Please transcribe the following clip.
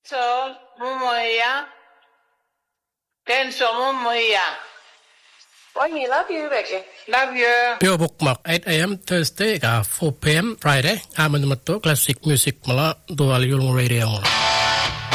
mummoja. Tenso mummoja. Oi, me love you, Becky. Love you. Pio bookmark 8 a.m. Thursday กับ4 p.m. Friday อามันมาตัว classic music มาละ Dual Yung Radio